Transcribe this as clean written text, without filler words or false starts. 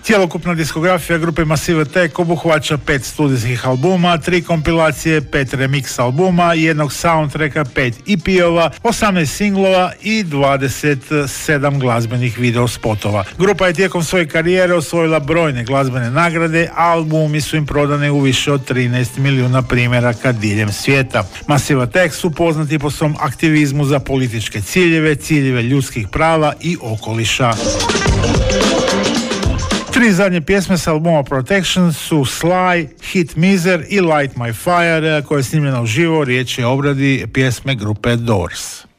Cjelokupna diskografija grupe Massive Attack obuhvaća 5 studijskih albuma, 3 kompilacije, 5 remix albuma, 1 soundtracka, 5 EP-ova, 18 singlova i 27 glazbenih video spotova. Grupa je tijekom svoje karijere osvojila brojne glazbene nagrade, a albumi su im prodane u više od 13 milijuna primjeraka diljem svijeta. Massive Attack su poznati po svom aktivizmu za političke ciljeve ljudskih prava i okoliša. 3 zadnje pjesme s albuma Protection su Sly, Hit Miser i Light My Fire, koja je snimljena uživo. Riječ je o obradi pjesme grupe Doors.